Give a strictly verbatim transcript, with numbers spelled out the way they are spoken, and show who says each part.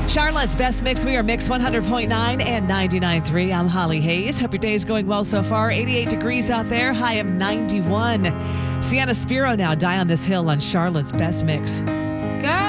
Speaker 1: Charlotte's Best Mix. We are Mix one hundred point nine and ninety-nine point three. I'm Holly Hayes. Hope your day is going well so far. eighty-eight degrees out there, high of ninety-one. Sienna Spiro now, Die on This Hill on Charlotte's Best Mix.
Speaker 2: God.